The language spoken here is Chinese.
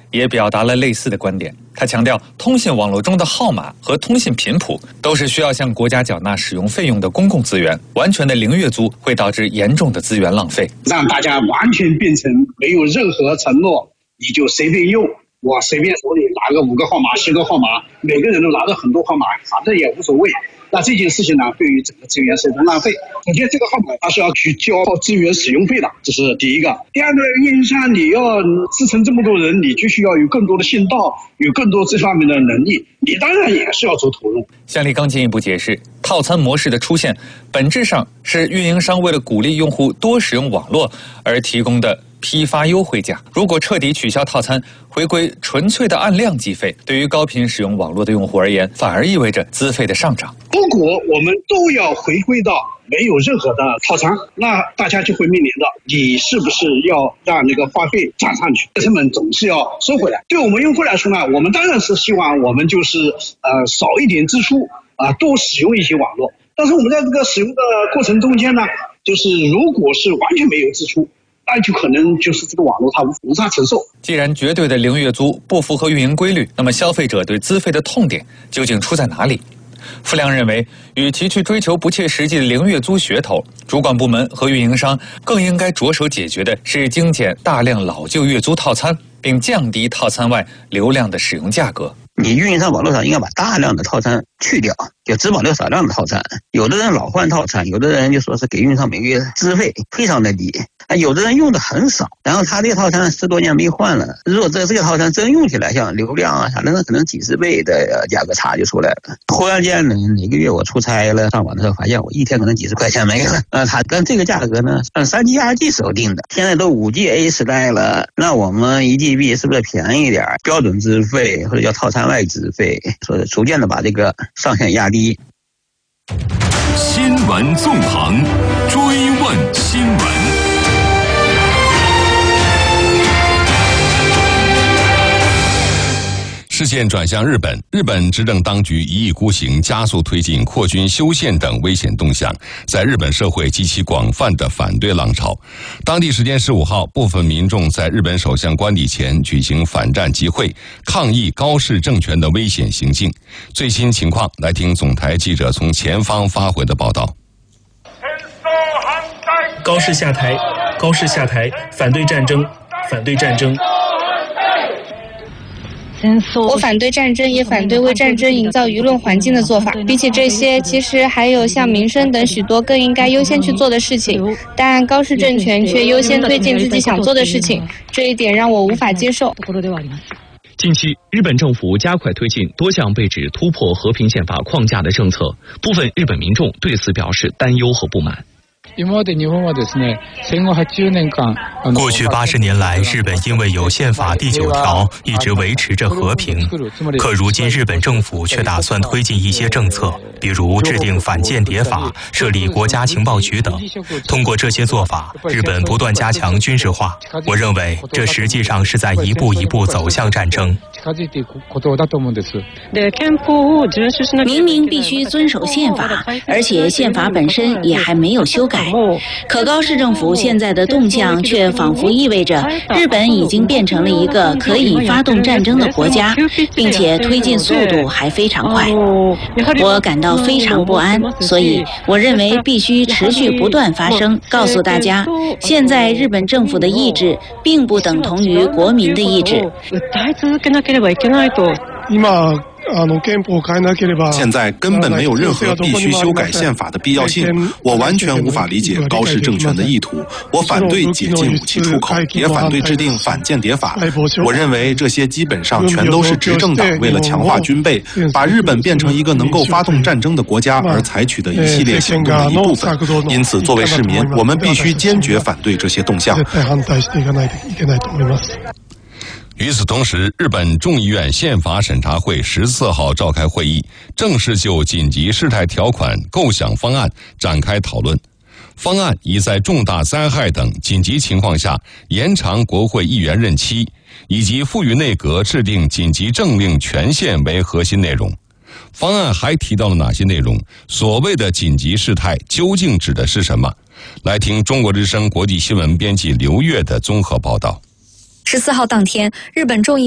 也表达了类似的观点。他强调，通信网络中的号码和通信频谱都是需要向国家缴纳使用费用的公共资源，完全的零月租会导致严重的资源浪费。 让大家完全变成没有任何承诺，你就随便用，我随便手里拿个5个号码、10个号码，每个人都拿着很多号码，反正也无所谓。那这件事情呢，对于整个资源是一种浪费。首先，这个号码它是要去交资源使用费的，这是第一个。第二个，运营商你要支撑这么多人，你就需要有更多的信道，有更多这方面的能力，你当然也是要做投入。 向丽刚进一步解释，套餐模式的出现，本质上是运营商为了鼓励用户多使用网络而提供的批发优惠价。如果彻底取消套餐，回归纯粹的按量计费，对于高频使用网络的用户而言，反而意味着资费的上涨。 如果我们都要回归到没有任何的套餐，那大家就会面临着你是不是要让那个话费涨上去，成本总是要收回来。对我们用户来说呢，我们当然是希望我们就是少一点支出多使用一些网络。但是我们在这个使用的过程中间呢，就是如果是完全没有支出，那就可能就是这个网络它无法承受。 既然绝对的零月租不符合运营规律，那么消费者对资费的痛点究竟出在哪里？傅亮认为，与其去追求不切实际的零月租噱头，主管部门和运营商更应该着手解决的是精简大量老旧月租套餐，并降低套餐外流量的使用价格。 你运营商网络上应该把大量的套餐去掉，就只保留少量的套餐。有的人老换套餐，有的人就说是给运营商每个月资费非常的低，有的人用的很少，然后他这个套餐10多年没换了，如果这个套餐真用起来，像流量啊啥的，那可能几十倍的价格差就出来了。忽然间呢，哪个月我出差了，上网的时候发现我一天可能几十块钱没了。他跟这个价格呢，按3G、2G 时候定的，现在都5G时代了，那我们1GB 是不是便宜点？标准资费或者叫套餐外资费，说是逐渐的把这个上限压低。 新闻纵横，追问新闻。视线转向日本，日本执政当局一意孤行，加速推进扩军修宪等危险动向，在日本社会激起广泛的反对浪潮。当地时间15号，部分民众在日本首相官邸前举行反战集会，抗议高市政权的危险行径。最新情况，来听总台记者从前方发回的报道。 高市下台，高市下台，反对战争，反对战争。 我反对战争，也反对为战争营造舆论环境的做法。比起这些，其实还有像民生等许多更应该优先去做的事情，但高市政权却优先推进自己想做的事情，这一点让我无法接受。 近期，日本政府加快推进多项被指突破和平宪法框架的政策，部分日本民众对此表示担忧和不满。 过去80年来，日本因为有宪法第9条一直维持着和平，可如今日本政府却打算推进一些政策，比如制定反间谍法、设立国家情报局等。通过这些做法，日本不断加强军事化。我认为这实际上是在一步一步走向战争。 明明必须遵守宪法，而且宪法本身也还没有修改。可高市政府现在的动向却仿佛意味着日本已经变成了一个可以发动战争的国家，并且推进速度还非常快。我感到非常不安，所以我认为必须持续不断发声，告诉大家，现在日本政府的意志并不等同于国民的意志。 现在根本没有任何必须修改宪法的必要性，我完全无法理解高市政权的意图。我反对解禁武器出口，也反对制定反间谍法。我认为这些基本上全都是执政党为了强化军备，把日本变成一个能够发动战争的国家而采取的一系列行动的一部分。因此，作为市民，我们必须坚决反对这些动向。 与此同时，日本众议院宪法审查会14号召开会议，正式就紧急事态条款构想方案展开讨论。方案以在重大灾害等紧急情况下延长国会议员任期，以及赋予内阁制定紧急政令权限为核心内容。方案还提到了哪些内容？所谓的紧急事态究竟指的是什么？来听中国之声国际新闻编辑刘越的综合报道。 14号当天，日本众议